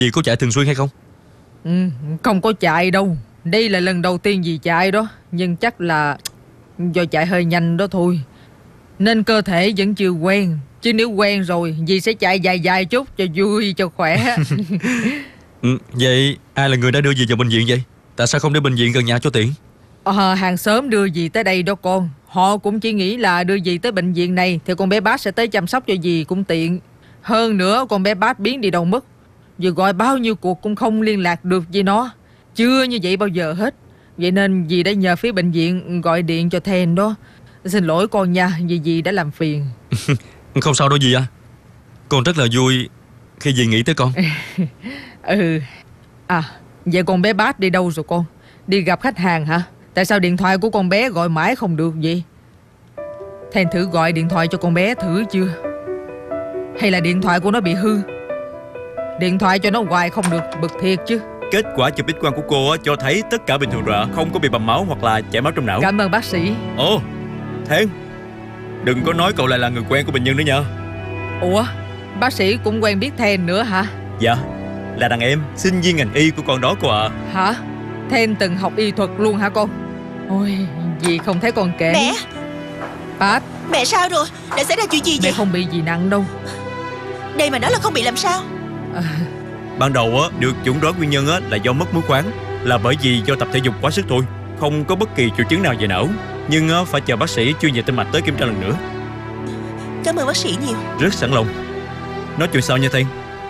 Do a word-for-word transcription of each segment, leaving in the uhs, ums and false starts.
Dì có chạy thường xuyên hay không? Ừ, không có chạy đâu. Đây là lần đầu tiên dì chạy đó. Nhưng chắc là do chạy hơi nhanh đó thôi, nên cơ thể vẫn chưa quen. Chứ nếu quen rồi dì sẽ chạy dài dài chút cho vui cho khỏe. Ừ, vậy ai là người đã đưa dì vào bệnh viện vậy? Tại sao không để bệnh viện gần nhà cho tiện? Ờ, hàng xóm đưa dì tới đây đó con. Họ cũng chỉ nghĩ là đưa dì tới bệnh viện này thì con bé Bát sẽ tới chăm sóc cho dì cũng tiện. Hơn nữa con bé Bát biến đi đâu mất, vừa gọi bao nhiêu cuộc cũng không liên lạc được với nó. Chưa như vậy bao giờ hết. Vậy nên dì đã nhờ phía bệnh viện gọi điện cho Then đó. Xin lỗi con nha, vì dì đã làm phiền. Không sao đâu dì à. Con rất là vui khi dì nghĩ tới con. Ừ. À, vậy con bé Bát đi đâu rồi con? Đi gặp khách hàng hả? Tại sao điện thoại của con bé gọi mãi không được vậy? Then thử gọi điện thoại cho con bé thử chưa? Hay là điện thoại của nó bị hư? Điện thoại cho nó hoài không được, bực thiệt chứ. Kết quả chụp X quang của cô á, cho thấy tất cả bình thường rồi ạ. Không có bị bầm máu hoặc là chảy máu trong não. Cảm ơn bác sĩ. Ồ, Then, đừng có nói cậu lại là người quen của bệnh nhân nữa nha. Ủa, bác sĩ cũng quen biết Then nữa hả? Dạ, là đàn em, sinh viên ngành y của con đó cô ạ. Hả? Then từng học y thuật luôn hả con? Ôi, dì không thấy con kể. Mẹ, Bát, mẹ sao rồi? Đã xảy ra chuyện gì mẹ vậy? không bị gì nặng đâu. Đây mà nói là không bị làm sao. À, Ban đầu á, được chuẩn đoán nguyên nhân á là do mất muối khoáng, là bởi vì do tập thể dục quá sức thôi, không có bất kỳ triệu chứng nào về não. Nhưng á, phải chờ bác sĩ chuyên về tim mạch tới kiểm tra lần nữa. Cảm ơn bác sĩ nhiều. Rất sẵn lòng. Nói chuyện sau nha Then.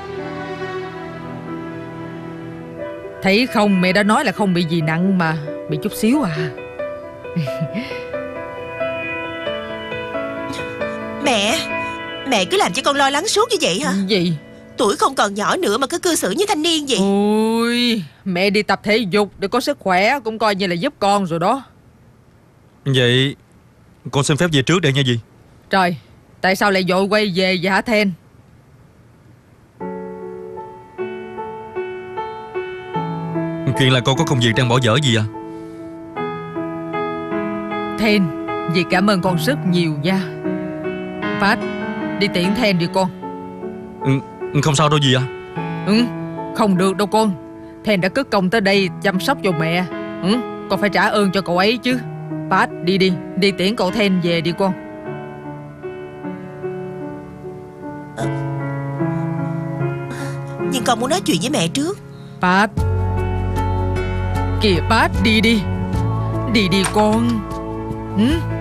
thấy không, mẹ đã nói là không bị gì nặng mà. Bị chút xíu à. Mẹ, mẹ cứ làm cho con lo lắng suốt như vậy hả? Gì? Tuổi không còn nhỏ nữa mà cứ cư xử như thanh niên vậy. Ôi, mẹ đi tập thể dục để có sức khỏe cũng coi như là giúp con rồi đó. Vậy con xin phép về trước đây nha dì. Trời, tại sao lại vội quay về vậy hả Then? Chuyện là con có công việc đang bỏ dở gì à? Then, dì cảm ơn con rất nhiều nha. Phát, đi tiễn Then đi con. Ừ, không sao đâu dì à. Ừ, không được đâu con. Then đã cất công tới đây chăm sóc cho mẹ. Ừ, con phải trả ơn cho cậu ấy chứ. Phát, đi đi, đi tiễn cậu Then về đi con. Nhưng con muốn nói chuyện với mẹ trước. Phát, kìa Phát, đi đi. Đi đi con. Ừ.